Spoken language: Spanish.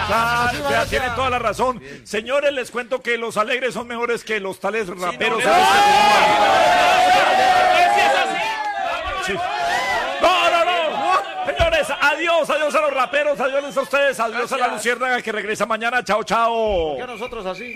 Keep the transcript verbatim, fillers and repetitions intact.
Ah, o sea, tienen toda la razón. Bien. Señores, les cuento que los alegres son mejores que los tales raperos. Sí, no, sí. no, no, no. Señores, adiós, adiós a los raperos, adiós a ustedes, adiós Gracias. a la Luciérnaga que regresa mañana. Chao, chao. ¿Por qué nosotros así?